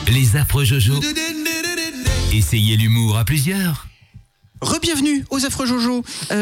Les affreux Jojo. Essayez l'humour à plusieurs. Re-bienvenue aux affreux Jojo.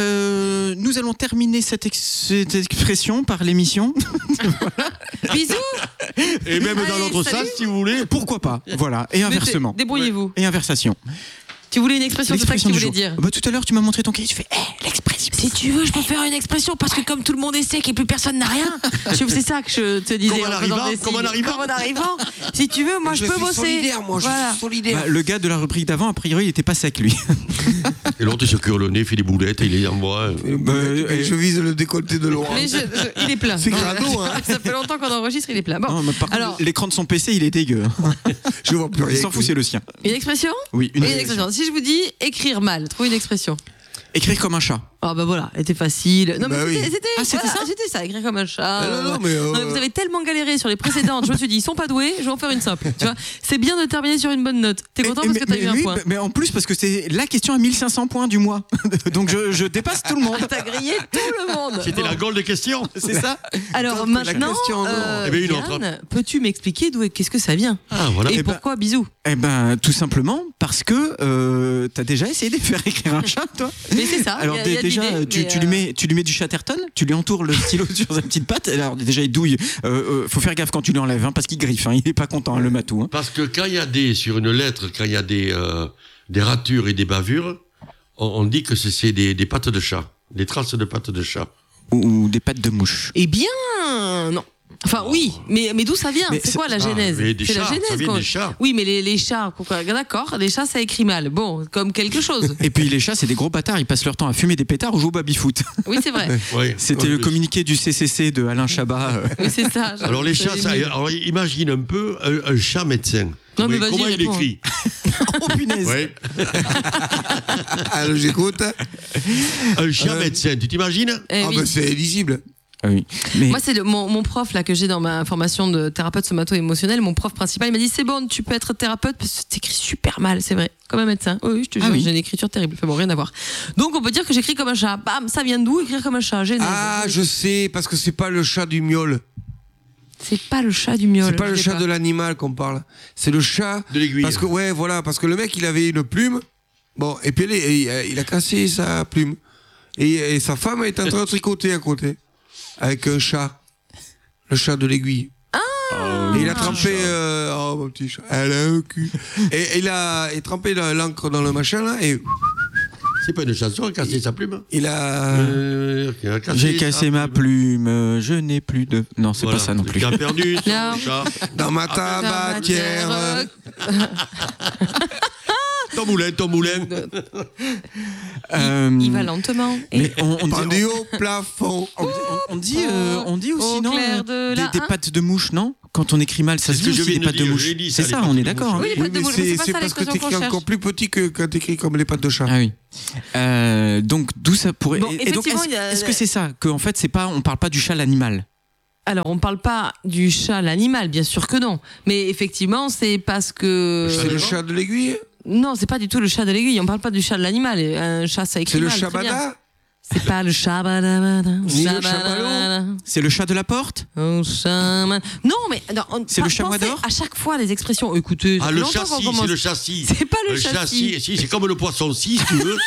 Nous allons terminer cette expression par l'émission. Voilà. Bisous. Et même dans l'autre sens, si vous voulez. Pourquoi pas. Voilà. Et inversement. Débrouillez-vous. Et inversation. Tu voulais une expression, c'est ça que tu voulais dire. Tout à l'heure, tu m'as montré ton cahier, tu fais l'expression. Si tu veux, je peux faire une expression parce que comme tout le monde est sec et plus personne n'a rien, c'est ça que je te disais. Comme en arrivant. Si tu veux, moi je peux bosser. Solidaire, moi, je suis solidaire. Le gars de la rubrique d'avant, a priori, il était pas sec, lui. Et l'autre, il se cure le nez, fait des boulettes, et il les envoie. Je vise le décolleté de Laurent. Mais il est plein. C'est crado, hein. Ça fait longtemps qu'on enregistre, il est plein. Bon. Non, mais par contre, l'écran de son PC, il est dégueu. Je vois plus rien. Il s'en fout, c'est le sien. Une expression ? Oui, une expression. Si je vous dis écrire mal, trouve une expression. Écrire comme un chat. Ah bah voilà, c'était facile. Non mais c'était ça, écrire comme un chat. Non, mais vous avez tellement galéré sur les précédentes, je me suis dit, ils sont pas doués, je vais en faire une simple. Tu vois, c'est bien de terminer sur une bonne note. T'es content parce que t'as eu un point. Mais en plus, parce que c'est la question à 1500 points du mois. Donc je dépasse tout le monde. T'as grillé tout le monde. C'était la goal de questions. C'est ça. Alors maintenant, Yann, peux-tu m'expliquer qu'est-ce que ça vient ? Ah voilà. Et pourquoi bisous ? Eh ben, tout simplement parce que t'as déjà essayé de faire écrire un chat, toi. Mais c'est ça. Alors déjà, tu lui mets du Chatterton, tu lui entoures le stylo sur sa petite patte. Alors déjà, il douille. Faut faire gaffe quand tu lui enlèves, parce qu'il griffe. Il est pas content, le matou. Parce que quand il y a sur une lettre, quand il y a des ratures et des bavures, on dit que c'est des pattes de chat, des traces de pattes de chat. Ou des pattes de mouche. Eh bien, non. Enfin oui, mais d'où ça vient ? C'est quoi la genèse ? C'est la genèse. Ça vient des chats. Oui, mais les chats, d'accord, les chats ça écrit mal. Bon, comme quelque chose. Et puis les chats, c'est des gros bâtards, ils passent leur temps à fumer des pétards ou jouer au baby-foot. Oui, c'est vrai. C'était le communiqué du CCC de Alain Chabat. Oui, c'est ça. Alors les chats, alors imagine un peu un chat médecin. Non, mais comment il écrit ? Oh punaise. Ouais. Alors j'écoute. Un chat médecin, tu t'imagines ? C'est lisible. Oui. Mais... Moi, c'est mon prof là que j'ai dans ma formation de thérapeute somato-émotionnel. Mon prof principal, il m'a dit c'est bon, tu peux être thérapeute parce que t'écris super mal, c'est vrai, comme un médecin. Oui, je te jure, j'ai une écriture terrible. Enfin bon, rien à voir. Donc on peut dire que j'écris comme un chat. Bam, ça vient d'où écrire comme un chat ? Genèse. Ah, je sais, parce que c'est pas le chat du miaule. C'est pas le chat du miaule. C'est pas le chat de l'animal qu'on parle. C'est le chat de l'aiguille. Parce que parce que le mec il avait une plume. Bon, et puis il a cassé sa plume. Et sa femme est en train de tricoter à côté. Avec un chat. Le chat de l'aiguille. Et il a trempé... mon petit chat. Elle a un cul. Et il a trempé l'encre dans le machin, là, et... C'est pas une chanson, il a cassé sa plume. Il a... J'ai cassé ma plume, je n'ai plus de... Non, c'est pas ça non plus. Il a perdu son chat. Dans ma tabatière. Ton moulin. Il va lentement. Mais on dit au plafond. On dit aussi, non, des pattes de mouche, non ? Quand on écrit mal, ça se dit aussi des pattes de mouche. C'est ça, on est d'accord. Oui, les pattes de mouche, c'est parce que t'écris encore plus petit que quand t'écris comme les pattes de chat. Ah oui. Donc d'où ça pourrait... Bon, et donc, est-ce que c'est ça ? Qu'en fait, on parle pas du chat, l'animal ? Alors, on parle pas du chat, l'animal, bien sûr que non. Mais effectivement, c'est parce que... C'est le chat de l'aiguille ? Non, c'est pas du tout le chat de l'aiguille. On parle pas du chat de l'animal. Un chat, ça écrit mal. C'est le chabada ? C'est pas le chabada. C'est le chat de la porte ? Non, mais c'est le chamois d'or ? À chaque fois, les expressions. Écoutez, le châssis, c'est le châssis. C'est pas le châssis. Si, c'est comme le poisson, si tu veux.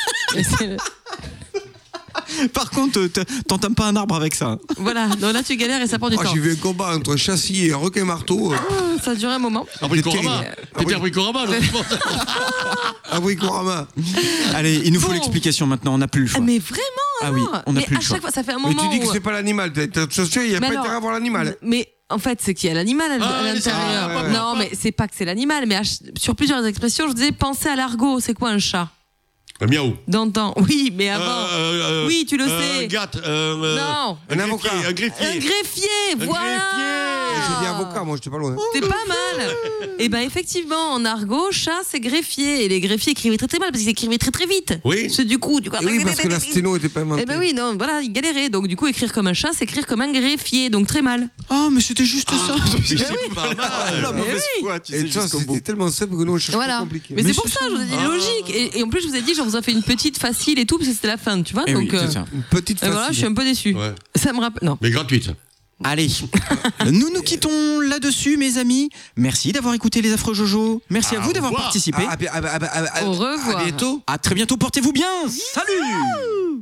Par contre, t'entames pas un arbre avec ça. Voilà, donc là tu galères et ça prend du temps. J'ai vu un combat entre un châssis et un requin marteau. Ça a duré un moment. Abricorama. C'était Abricorama, non ? Abricorama. Allez, il nous faut l'explication maintenant, on n'a plus le choix. Mais vraiment, ah oui, on n'a plus le choix. Chaque fois, ça fait un moment. Mais tu dis que c'est pas l'animal. T'es sûr, il n'y a pas intérêt à voir l'animal. Mais en fait, c'est qu'il y a l'animal à l'intérieur. Non, mais c'est pas que c'est l'animal. Mais sur plusieurs expressions, je disais pensez à l'argot. C'est quoi un chat ? Un miaou. D'antan. Oui, mais avant. Oui, tu le sais. Un gâte. Non. Un avocat. Un greffier. Un greffier, voilà. J'ai dit avocat, moi, j'étais pas loin. T'es pas mal. Et ben effectivement, en argot, chat, c'est greffier. Et les greffiers écrivaient très très mal parce qu'ils écrivaient très très vite. Oui. C'est du coup. Oui, parce que la sténo était pas inventée. Eh ben oui, non, voilà, ils galéraient. Donc du coup, écrire comme un chat, c'est écrire comme un greffier. Donc très mal. Oh, mais c'était juste ça. C'est pas mal. La mauvaise foi, tu sais, et ça, c'était tellement simple que nous, on cherche pas compliqué. Mais c'est pour ça, je vous ai dit logique. Et en plus, je vous ai dit, je vous ai fait une petite facile et tout, parce que c'était la fin, tu vois. Donc, oui, c'est ça. Une petite facile. Voilà, je suis un peu déçu. Ouais. Ça me rappelle. Non. Mais gratuite. Allez, nous quittons là-dessus, mes amis. Merci d'avoir écouté les Affreux Jojo. Merci à vous d'avoir participé. Au revoir. À bientôt. À très bientôt. Portez-vous bien. Salut.